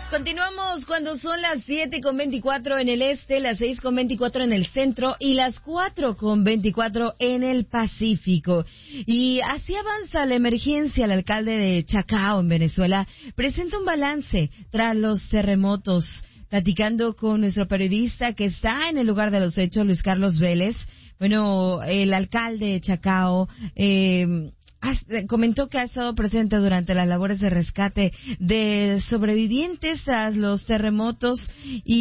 Continuamos cuando son las 7:24 en el este, las 6:24 en el centro y las 4:24 en el Pacífico. Y así avanza la emergencia. El alcalde de Chacao, en Venezuela, presenta un balance tras los terremotos. Platicando con nuestro periodista que está en el lugar de los hechos, Luis Carlos Vélez. Bueno, el alcalde de Chacao comentó que ha estado presente durante las labores de rescate de sobrevivientes tras los terremotos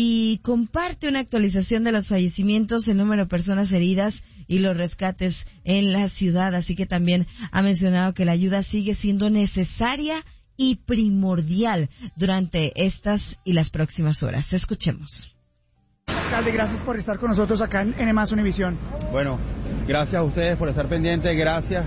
y comparte una actualización de los fallecimientos, el número de personas heridas y los rescates en la ciudad. Así que también ha mencionado que la ayuda sigue siendo necesaria y primordial durante estas y las próximas horas. Escuchemos. Alcalde, gracias por estar con nosotros acá en N+ Univisión. Bueno, gracias a ustedes por estar pendientes, gracias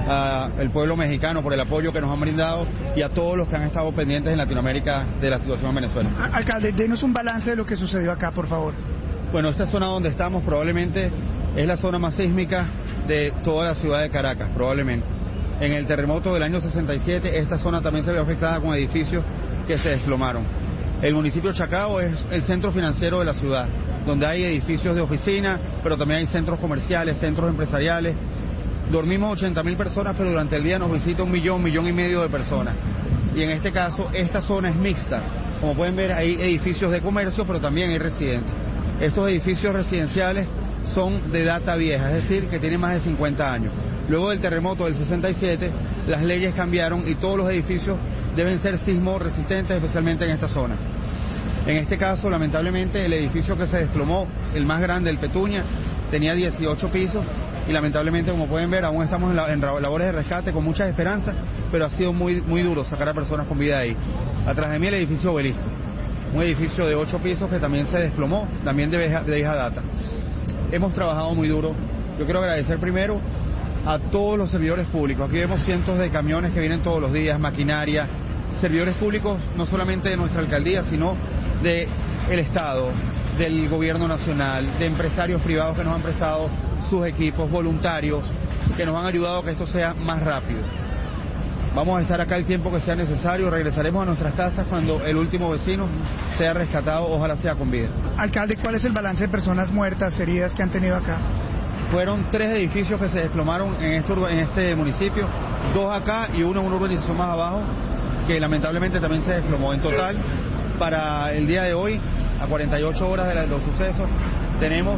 al pueblo mexicano por el apoyo que nos han brindado y a todos los que han estado pendientes en Latinoamérica de la situación en Venezuela. Alcalde, denos un balance de lo que sucedió acá, por favor. Bueno, esta zona donde estamos probablemente es la zona más sísmica de toda la ciudad de Caracas, probablemente. En el terremoto del año 67, esta zona también se vio afectada con edificios que se desplomaron. El municipio de Chacao es el centro financiero de la ciudad, donde hay edificios de oficina, pero también hay centros comerciales, centros empresariales. Dormimos 80.000 personas, pero durante el día nos visita 1 millón y medio de personas. Y en este caso, esta zona es mixta. Como pueden ver, hay edificios de comercio, pero también hay residentes. Estos edificios residenciales son de data vieja, es decir, que tienen más de 50 años. Luego del terremoto del 67, las leyes cambiaron y todos los edificios deben ser sismo resistentes, especialmente en esta zona. En este caso, lamentablemente, el edificio que se desplomó, el más grande, el Petunia, tenía 18 pisos y lamentablemente, como pueden ver, aún estamos en labores de rescate con muchas esperanzas, pero ha sido muy duro sacar a personas con vida de ahí. Atrás de mí el edificio Obelisco, un edificio de 8 pisos que también se desplomó, también de vieja data. Hemos trabajado muy duro. Yo quiero agradecer primero a todos los servidores públicos. Aquí vemos cientos de camiones que vienen todos los días, maquinaria, servidores públicos no solamente de nuestra alcaldía, sino del Estado, del gobierno nacional, de empresarios privados que nos han prestado sus equipos, voluntarios que nos han ayudado a que esto sea más rápido. Vamos a estar acá el tiempo que sea necesario, regresaremos a nuestras casas cuando el último vecino sea rescatado, ojalá sea con vida. Alcalde, ¿cuál es el balance de personas muertas, heridas que han tenido acá? Fueron 3 edificios que se desplomaron en este municipio, 2 acá y uno en una urbanización más abajo, que lamentablemente también se desplomó. En total, para el día de hoy, a 48 horas de los sucesos, tenemos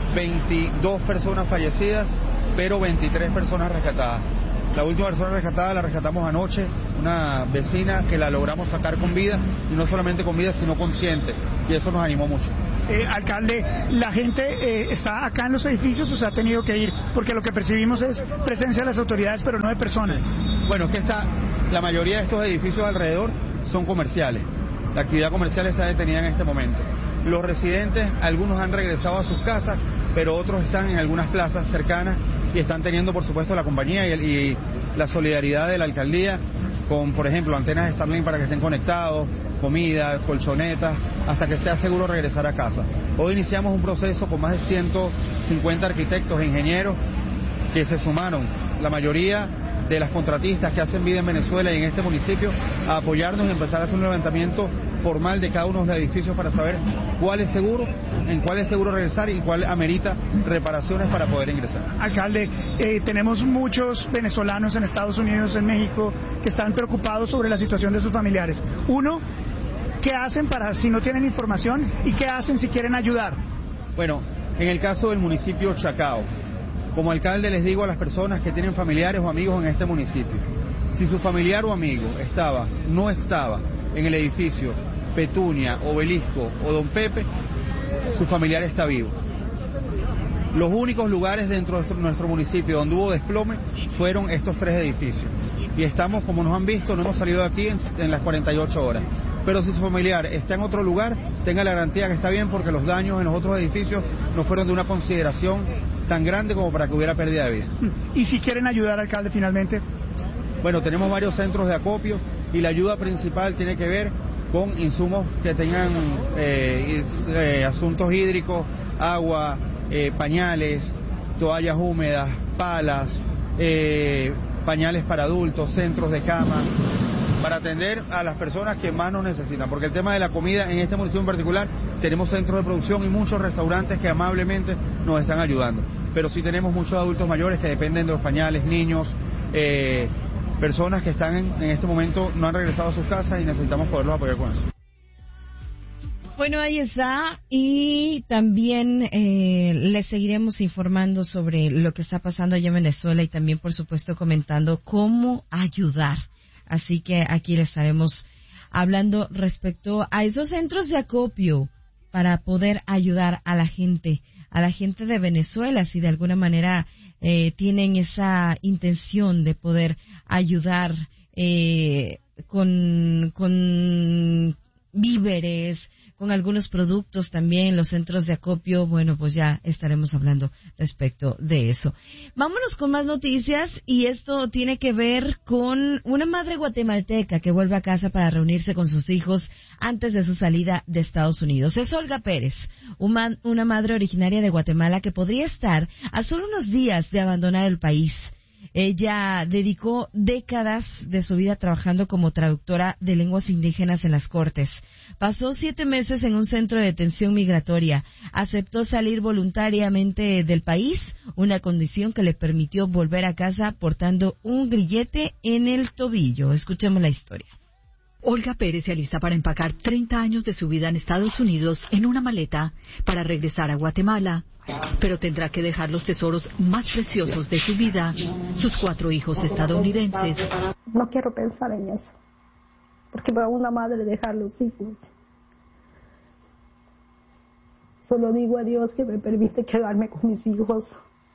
22 personas fallecidas, pero 23 personas rescatadas. La última persona rescatada la rescatamos anoche, una vecina que la logramos sacar con vida, y no solamente con vida, sino consciente, y eso nos animó mucho. Alcalde, ¿la gente está acá en los edificios o se ha tenido que ir? Porque lo que percibimos es presencia de las autoridades, pero no de personas. Bueno, es que la mayoría de estos edificios alrededor son comerciales. La actividad comercial está detenida en este momento. Los residentes, algunos han regresado a sus casas, pero otros están en algunas plazas cercanas y están teniendo, por supuesto, la compañía y la solidaridad de la alcaldía con, por ejemplo, antenas de Starlink para que estén conectados, comida, colchonetas, hasta que sea seguro regresar a casa. Hoy iniciamos un proceso con más de 150 arquitectos e ingenieros que se sumaron, la mayoría de las contratistas que hacen vida en Venezuela y en este municipio, a apoyarnos y empezar a hacer un levantamiento formal de cada uno de los edificios para saber cuál es seguro, en cuál es seguro regresar y cuál amerita reparaciones para poder ingresar. Alcalde, tenemos muchos venezolanos en Estados Unidos, en México, que están preocupados sobre la situación de sus familiares. Uno, ¿qué hacen si no tienen información y qué hacen si quieren ayudar? Bueno, en el caso del municipio Chacao, como alcalde les digo a las personas que tienen familiares o amigos en este municipio, si su familiar o amigo no estaba en el edificio Petunia, Obelisco o Don Pepe, su familiar está vivo. Los únicos lugares dentro de nuestro municipio donde hubo desplome fueron estos 3 edificios. Y estamos, como nos han visto, no hemos salido de aquí en las 48 horas. Pero si su familiar está en otro lugar, tenga la garantía que está bien, porque los daños en los otros edificios no fueron de una consideración tan grande como para que hubiera pérdida de vida. ¿Y si quieren ayudar, alcalde, finalmente? Bueno, tenemos varios centros de acopio y la ayuda principal tiene que ver con insumos que tengan asuntos hídricos, agua, pañales, toallas húmedas, palas, pañales para adultos, centros de cama, para atender a las personas que más nos necesitan, porque el tema de la comida en este municipio en particular, tenemos centros de producción y muchos restaurantes que amablemente nos están ayudando, pero sí tenemos muchos adultos mayores que dependen de los pañales, niños, personas que están en este momento no han regresado a sus casas y necesitamos poderlos apoyar con eso. Bueno, ahí está, y también les seguiremos informando sobre lo que está pasando allá en Venezuela y también, por supuesto, comentando cómo ayudar. Así que aquí les estaremos hablando respecto a esos centros de acopio para poder ayudar a la gente de Venezuela, si de alguna manera tienen esa intención de poder ayudar con víveres, con algunos productos también, los centros de acopio. Bueno, pues ya estaremos hablando respecto de eso. Vámonos con más noticias, y esto tiene que ver con una madre guatemalteca que vuelve a casa para reunirse con sus hijos antes de su salida de Estados Unidos. Es Olga Pérez, una madre originaria de Guatemala que podría estar a solo unos días de abandonar el país. Ella dedicó décadas de su vida trabajando como traductora de lenguas indígenas en las Cortes. Pasó 7 meses en un centro de detención migratoria. Aceptó salir voluntariamente del país, una condición que le permitió volver a casa portando un grillete en el tobillo. Escuchemos la historia. Olga Pérez se alista para empacar 30 años de su vida en Estados Unidos en una maleta para regresar a Guatemala. Pero tendrá que dejar los tesoros más preciosos de su vida, sus 4 hijos estadounidenses. No quiero pensar en eso, porque para una madre dejar los hijos. Solo digo a Dios que me permite quedarme con mis hijos.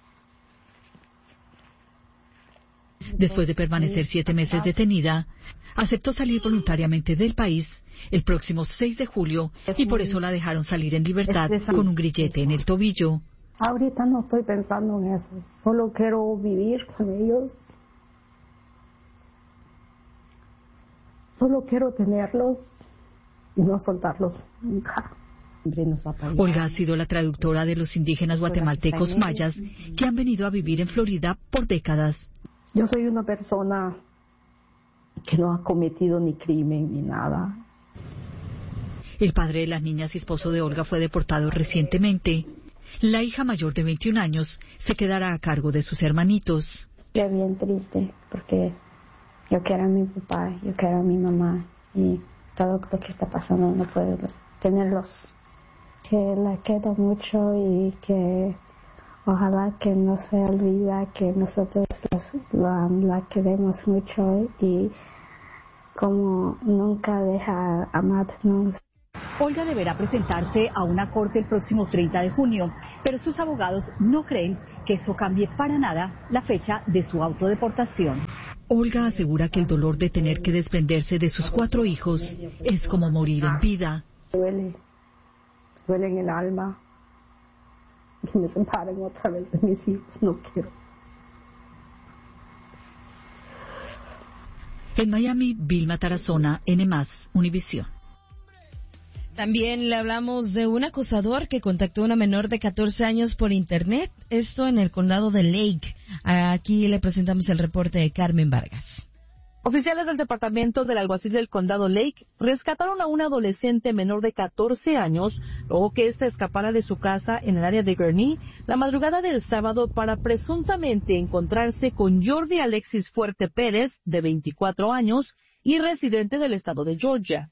Después de permanecer 7 meses detenida, aceptó salir voluntariamente del país el próximo 6 de julio y por eso la dejaron salir en libertad con un grillete en el tobillo. Ahorita no estoy pensando en eso, solo quiero vivir con ellos. Solo quiero tenerlos y no soltarlos nunca. Olga ha sido la traductora de los indígenas guatemaltecos mayas que han venido a vivir en Florida por décadas. Yo soy una persona que no ha cometido ni crimen ni nada. El padre de las niñas y esposo de Olga fue deportado recientemente. La hija mayor de 21 años se quedará a cargo de sus hermanitos. Estoy bien triste porque yo quiero a mi papá, yo quiero a mi mamá y todo lo que está pasando no puedo tenerlos. Que la quiero mucho y que ojalá que no se olvida que nosotros la queremos mucho y como nunca deja amarnos. Olga deberá presentarse a una corte el próximo 30 de junio, pero sus abogados no creen que esto cambie para nada la fecha de su autodeportación. Olga asegura que el dolor de tener que desprenderse de sus 4 hijos es como morir en vida. Duele en el alma. Que me separen otra vez de mis hijos, no quiero. En Miami, Vilma Tarazona, N+, Univisión. También le hablamos de un acosador que contactó a una menor de 14 años por internet, esto en el condado de Lake. Aquí le presentamos el reporte de Carmen Vargas. Oficiales del departamento del alguacil del condado Lake rescataron a una adolescente menor de 14 años luego que ésta escapara de su casa en el área de Gurnee la madrugada del sábado para presuntamente encontrarse con Jordi Alexis Fuerte Pérez, de 24 años y residente del estado de Georgia.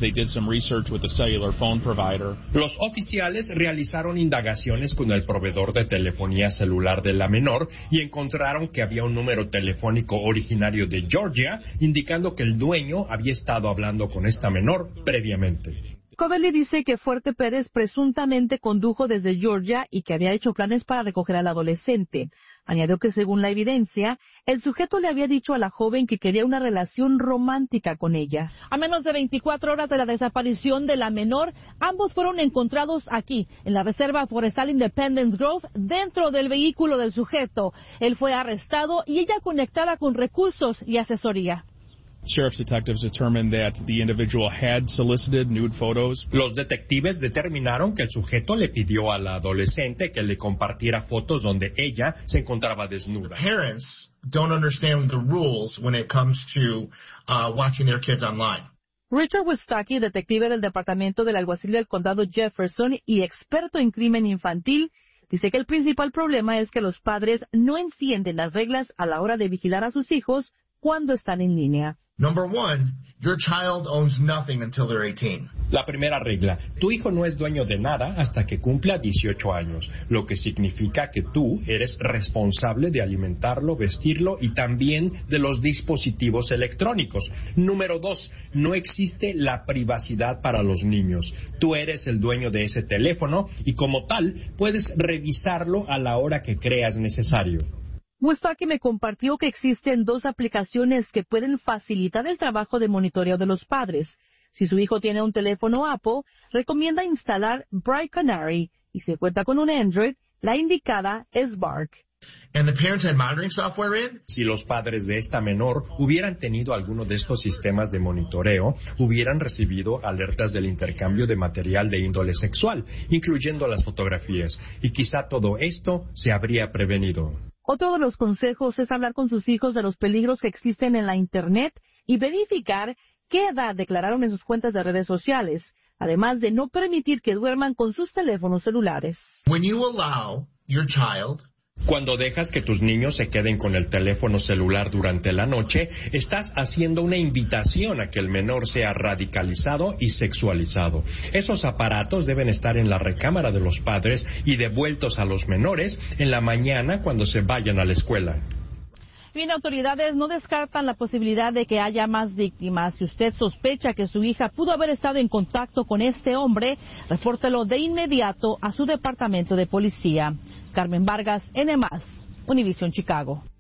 Los oficiales realizaron indagaciones con el proveedor de telefonía celular de la menor y encontraron que había un número telefónico originario de Georgia, indicando que el dueño había estado hablando con esta menor previamente. Covelli dice que Fuerte Pérez presuntamente condujo desde Georgia y que había hecho planes para recoger al adolescente. Añadió que según la evidencia, el sujeto le había dicho a la joven que quería una relación romántica con ella. A menos de 24 horas de la desaparición de la menor, ambos fueron encontrados aquí, en la Reserva Forestal Independence Grove, dentro del vehículo del sujeto. Él fue arrestado y ella conectada con recursos y asesoría. Sheriff's detectives determined that the individual had solicited nude photos. Los detectives determinaron que el sujeto le pidió a la adolescente que le compartiera fotos donde ella se encontraba desnuda. Parents don't understand the rules when it comes to watching their kids online. Richard Wistocki, detective del Departamento del Alguacil del Condado Jefferson y experto en crimen infantil, dice que el principal problema es que los padres no entienden las reglas a la hora de vigilar a sus hijos cuando están en línea. Number one, your child owns nothing until they're 18. La primera regla, tu hijo no es dueño de nada hasta que cumpla 18 años, lo que significa que tú eres responsable de alimentarlo, vestirlo y también de los dispositivos electrónicos. Número 2, no existe la privacidad para los niños. Tú eres el dueño de ese teléfono y como tal puedes revisarlo a la hora que creas necesario. Wistocki me compartió que existen 2 aplicaciones que pueden facilitar el trabajo de monitoreo de los padres. Si su hijo tiene un teléfono Apple, recomienda instalar Bright Canary y si cuenta con un Android, la indicada es Bark. And the parents had monitoring software in? Si los padres de esta menor hubieran tenido alguno de estos sistemas de monitoreo, hubieran recibido alertas del intercambio de material de índole sexual, incluyendo las fotografías, y quizá todo esto se habría prevenido. Otro de los consejos es hablar con sus hijos de los peligros que existen en la Internet y verificar qué edad declararon en sus cuentas de redes sociales, además de no permitir que duerman con sus teléfonos celulares. When you allow your child Cuando dejas que tus niños se queden con el teléfono celular durante la noche, estás haciendo una invitación a que el menor sea radicalizado y sexualizado. Esos aparatos deben estar en la recámara de los padres y devueltos a los menores en la mañana cuando se vayan a la escuela. Bien, autoridades no descartan la posibilidad de que haya más víctimas. Si usted sospecha que su hija pudo haber estado en contacto con este hombre, repórtelo de inmediato a su departamento de policía. Carmen Vargas, N+, Univisión Chicago.